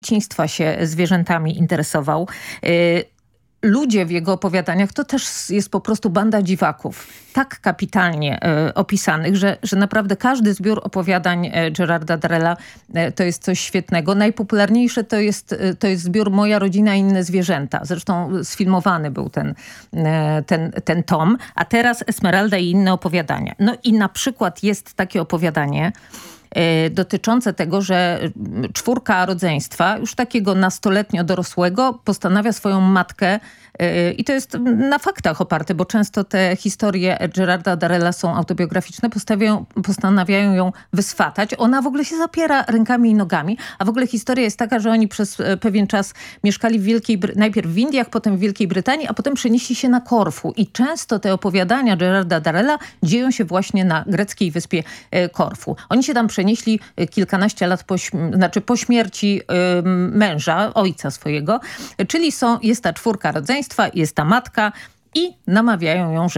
dzieciństwa się zwierzętami interesował. Ludzie w jego opowiadaniach to też jest po prostu banda dziwaków. Tak kapitalnie opisanych, że naprawdę każdy zbiór opowiadań Gerarda Darrella to jest coś świetnego. Najpopularniejsze to jest zbiór Moja rodzina i inne zwierzęta. Zresztą sfilmowany był ten tom. A teraz Esmeralda i inne opowiadania. No i na przykład jest takie opowiadanie dotyczące tego, że czwórka rodzeństwa, już takiego nastoletnio dorosłego, postanawia swoją matkę, i to jest na faktach oparte, bo często te historie Gerarda Darrella są autobiograficzne, postanawiają ją wyswatać. Ona w ogóle się zapiera rękami i nogami, a w ogóle historia jest taka, że oni przez pewien czas mieszkali najpierw w Indiach, potem w Wielkiej Brytanii, a potem przenieśli się na Korfu. I często te opowiadania Gerarda Darrella dzieją się właśnie na greckiej wyspie Korfu. Oni się tam przenieśli kilkanaście lat po śmierci męża, ojca swojego, czyli jest ta czwórka rodzeństwa, jest ta matka i namawiają ją,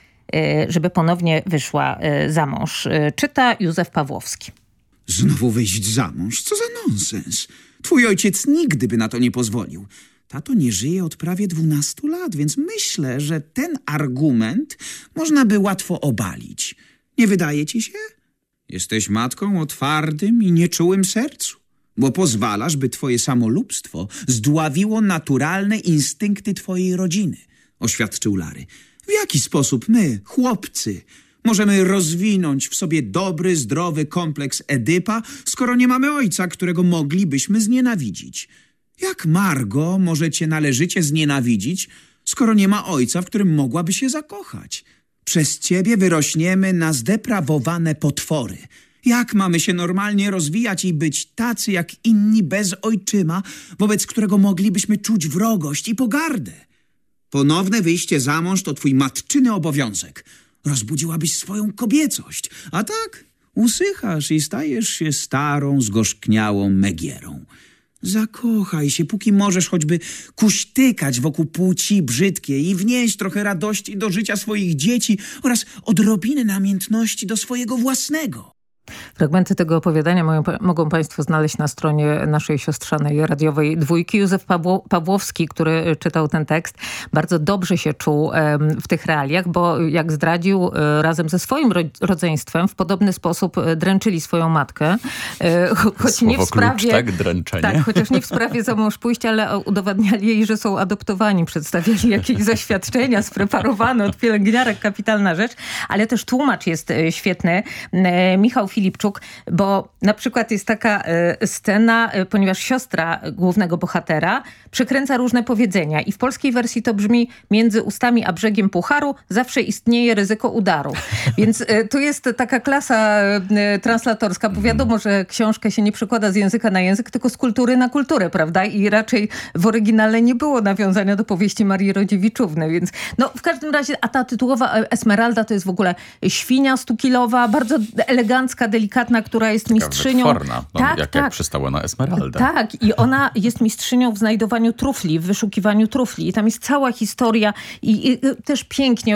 żeby ponownie wyszła za mąż. Czyta Józef Pawłowski. Znowu wyjść za mąż? Co za nonsens. Twój ojciec nigdy by na to nie pozwolił. Tato nie żyje od prawie 12 lat, więc myślę, że ten argument można by łatwo obalić. Nie wydaje ci się? Jesteś matką o twardym i nieczułym sercu, bo pozwalasz, by twoje samolubstwo zdławiło naturalne instynkty twojej rodziny, oświadczył Larry. W jaki sposób my, chłopcy, możemy rozwinąć w sobie dobry, zdrowy kompleks Edypa, skoro nie mamy ojca, którego moglibyśmy znienawidzić? Jak Margo może cię należycie znienawidzić, skoro nie ma ojca, w którym mogłaby się zakochać? Przez ciebie wyrośniemy na zdeprawowane potwory. Jak mamy się normalnie rozwijać i być tacy jak inni bez ojczyma, wobec którego moglibyśmy czuć wrogość i pogardę? Ponowne wyjście za mąż to twój matczyny obowiązek. Rozbudziłabyś swoją kobiecość, a tak usychasz i stajesz się starą, zgorzkniałą Megierą. Zakochaj się, póki możesz choćby kuśtykać wokół płci brzydkiej i wnieść trochę radości do życia swoich dzieci oraz odrobinę namiętności do swojego własnego. Fragmenty tego opowiadania mogą państwo znaleźć na stronie naszej siostrzanej radiowej Dwójki. Józef Pawłowski, który czytał ten tekst, bardzo dobrze się czuł w tych realiach, bo jak zdradził, razem ze swoim rodzeństwem w podobny sposób dręczyli swoją matkę. Choć nie w sprawie, klucz, tak? Dręczenie. Tak, chociaż nie w sprawie za mąż pójścia, ale udowadniali jej, że są adoptowani. Przedstawiali jakieś zaświadczenia spreparowane od pielęgniarek. Kapitalna rzecz. Ale też tłumacz jest świetny. Michał Filipczuk, bo na przykład jest taka scena, ponieważ siostra głównego bohatera przekręca różne powiedzenia i w polskiej wersji to brzmi: między ustami a brzegiem pucharu zawsze istnieje ryzyko udaru. Więc tu jest taka klasa translatorska, bo wiadomo, że książkę się nie przekłada z języka na język, tylko z kultury na kulturę, prawda? I raczej w oryginale nie było nawiązania do powieści Marii Rodziewiczówny, więc no w każdym razie, a ta tytułowa Esmeralda to jest w ogóle świnia 100-kilowa, bardzo elegancka, delikatna, która jest mistrzynią. Wytworna, jak przystała na Esmeraldę. Tak, i ona jest mistrzynią w znajdowaniu trufli, w wyszukiwaniu trufli. I tam jest cała historia i też pięknie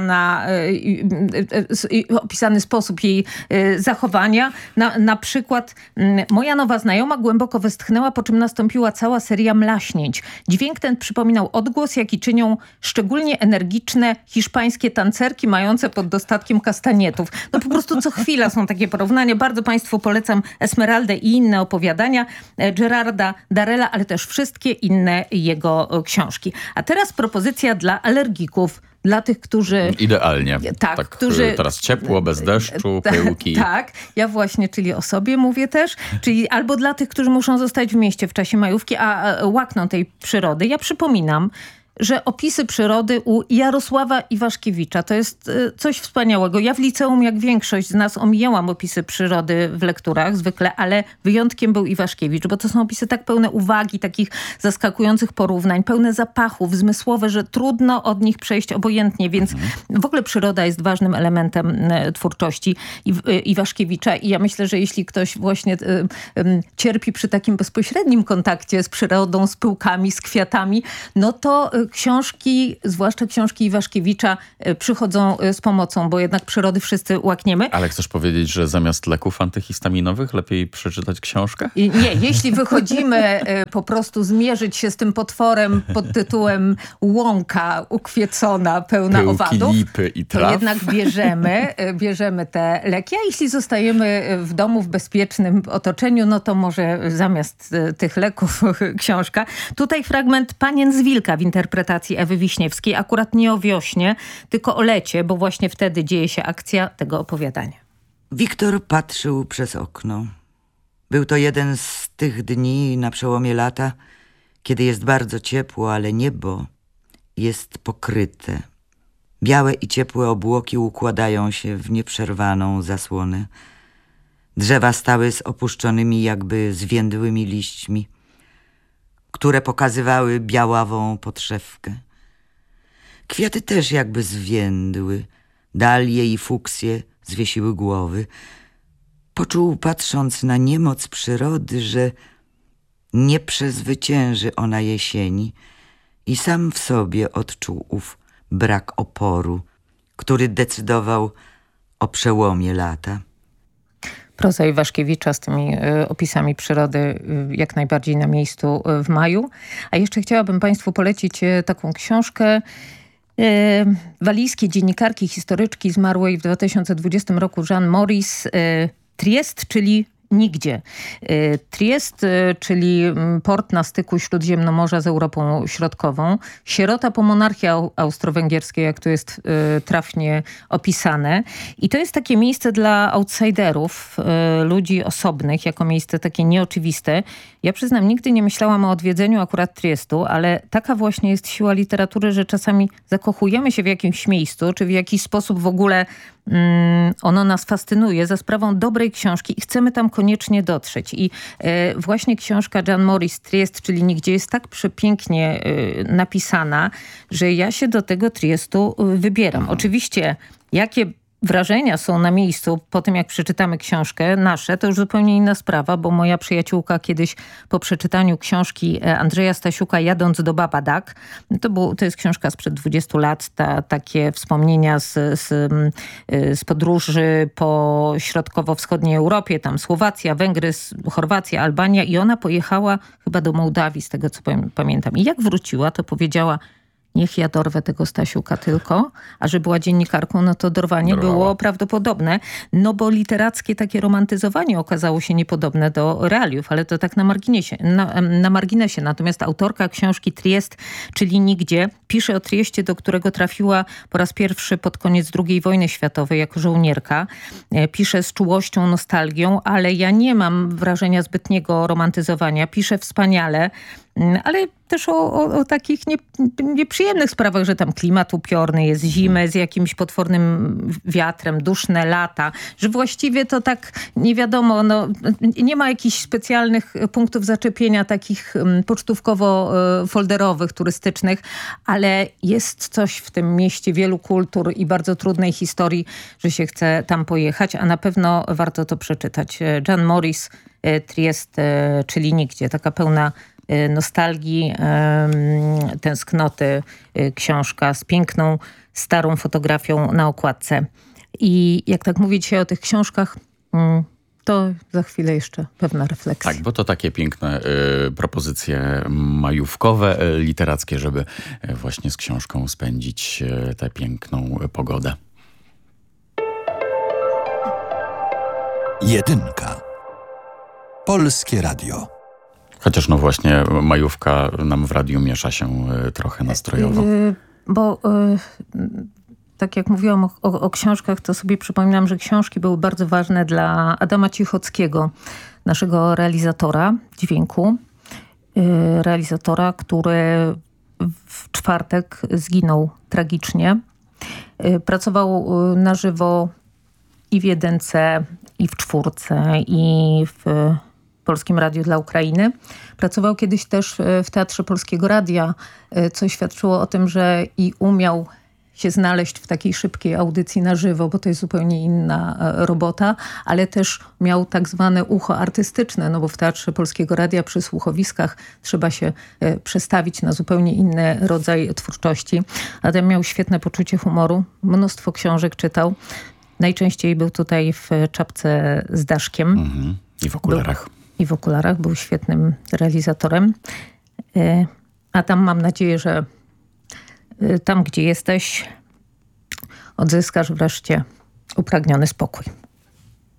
opisany sposób jej zachowania. Na przykład moja nowa znajoma głęboko westchnęła, po czym nastąpiła cała seria mlaśnięć. Dźwięk ten przypominał odgłos, jaki czynią szczególnie energiczne hiszpańskie tancerki mające pod dostatkiem kastanietów. No po prostu co chwila są takie porównania. Bardzo państwu polecam Esmeraldę i inne opowiadania Gerarda Darrella, ale też wszystkie inne jego książki. A teraz propozycja dla alergików. Dla tych, którzy... Idealnie. Którzy teraz ciepło, bez deszczu, pyłki. Tak, ja właśnie, czyli o sobie mówię też. Czyli albo dla tych, którzy muszą zostać w mieście w czasie majówki, a łakną tej przyrody. Ja przypominam, że opisy przyrody u Jarosława Iwaszkiewicza to jest coś wspaniałego. Ja w liceum, jak większość z nas, omijałam opisy przyrody w lekturach zwykle, ale wyjątkiem był Iwaszkiewicz, bo to są opisy tak pełne uwagi, takich zaskakujących porównań, pełne zapachów, zmysłowe, że trudno od nich przejść obojętnie, więc w ogóle przyroda jest ważnym elementem twórczości Iwaszkiewicza i ja myślę, że jeśli ktoś właśnie cierpi przy takim bezpośrednim kontakcie z przyrodą, z pyłkami, z kwiatami, no to książki, zwłaszcza książki Iwaszkiewicza, przychodzą z pomocą, bo jednak przyrody wszyscy łakniemy. Ale chcesz powiedzieć, że zamiast leków antyhistaminowych lepiej przeczytać książkę? Nie, jeśli wychodzimy po prostu zmierzyć się z tym potworem pod tytułem łąka ukwiecona, pełna pyłki, owadów, lipy i traw. to jednak bierzemy te leki, a jeśli zostajemy w domu w bezpiecznym otoczeniu, no to może zamiast tych leków książka. Tutaj fragment Panien z Wilka w interpretacji Ewy Wiśniewskiej, akurat nie o wiośnie, tylko o lecie, bo właśnie wtedy dzieje się akcja tego opowiadania. Wiktor patrzył przez okno. Był to jeden z tych dni na przełomie lata, kiedy jest bardzo ciepło, ale niebo jest pokryte. Białe i ciepłe obłoki układają się w nieprzerwaną zasłonę. Drzewa stały z opuszczonymi, jakby zwiędłymi liśćmi, które pokazywały białawą podszewkę. Kwiaty też jakby zwiędły, dalie i fuksje zwiesiły głowy. Poczuł, patrząc na niemoc przyrody, że nie przezwycięży ona jesieni i sam w sobie odczuł ów brak oporu, który decydował o przełomie lata. Proza Iwaszkiewicza z tymi opisami przyrody jak najbardziej na miejscu w maju. A jeszcze chciałabym Państwu polecić taką książkę walijskiej dziennikarki, historyczki zmarłej w 2020 roku Jean Morris, Triest, czyli nigdzie. Triest, czyli port na styku Śródziemnomorza z Europą Środkową. Sierota po monarchii austro-węgierskiej, jak to jest trafnie opisane. I to jest takie miejsce dla outsiderów, ludzi osobnych, jako miejsce takie nieoczywiste. Ja przyznam, nigdy nie myślałam o odwiedzeniu akurat Triestu, ale taka właśnie jest siła literatury, że czasami zakochujemy się w jakimś miejscu, czy w jakiś sposób w ogóle ono nas fascynuje za sprawą dobrej książki i chcemy tam koniecznie dotrzeć. I właśnie książka Jean Morris Triest, czyli nigdzie, jest tak przepięknie napisana, że ja się do tego Triestu wybieram. Oczywiście, jakie wrażenia są na miejscu po tym, jak przeczytamy książkę nasze, to już zupełnie inna sprawa, bo moja przyjaciółka kiedyś po przeczytaniu książki Andrzeja Stasiuka Jadąc do Babadak, to jest książka sprzed 20 lat, takie wspomnienia z podróży po środkowo-wschodniej Europie, tam Słowacja, Węgry, Chorwacja, Albania, i ona pojechała chyba do Mołdawii, z tego co pamiętam. I jak wróciła, to powiedziała: niech ja dorwę tego Stasiuka tylko, a że była dziennikarką, no to dorwanie było prawdopodobne, no bo literackie takie romantyzowanie okazało się niepodobne do realiów, ale to tak na marginesie. Natomiast autorka książki Triest, czyli nigdzie, pisze o Trieście, do którego trafiła po raz pierwszy pod koniec II wojny światowej jako żołnierka. Pisze z czułością, nostalgią, ale ja nie mam wrażenia zbytniego romantyzowania. Pisze wspaniale, ale też o takich nieprzyjemnych sprawach, że tam klimat upiorny, jest zimę z jakimś potwornym wiatrem, duszne lata, że właściwie to tak nie wiadomo, nie ma jakichś specjalnych punktów zaczepienia takich pocztówkowo-folderowych, turystycznych, ale jest coś w tym mieście wielu kultur i bardzo trudnej historii, że się chce tam pojechać, a na pewno warto to przeczytać. Jean Morris Triest, czyli nigdzie, taka pełna nostalgii, tęsknoty książka z piękną, starą fotografią na okładce. I jak tak mówię dzisiaj o tych książkach, to za chwilę jeszcze pewna refleksja. Tak, bo to takie piękne propozycje majówkowe, literackie, żeby właśnie z książką spędzić tę piękną pogodę. Jedynka. Polskie Radio. Chociaż no właśnie majówka nam w radiu miesza się trochę nastrojowo. Bo tak jak mówiłam o książkach, to sobie przypominam, że książki były bardzo ważne dla Adama Cichockiego, naszego realizatora dźwięku. Realizatora, który w czwartek zginął tragicznie. Pracował na żywo i w Jedynce, i w Czwórce, i w Polskim Radiu dla Ukrainy. Pracował kiedyś też w Teatrze Polskiego Radia, co świadczyło o tym, że i umiał się znaleźć w takiej szybkiej audycji na żywo, bo to jest zupełnie inna robota, ale też miał tak zwane ucho artystyczne, no bo w Teatrze Polskiego Radia przy słuchowiskach trzeba się przestawić na zupełnie inny rodzaj twórczości. Adam miał świetne poczucie humoru, mnóstwo książek czytał. Najczęściej był tutaj w czapce z daszkiem. I w okularach. I w okularach. Był świetnym realizatorem. A tam mam nadzieję, że tam, gdzie jesteś, odzyskasz wreszcie upragniony spokój.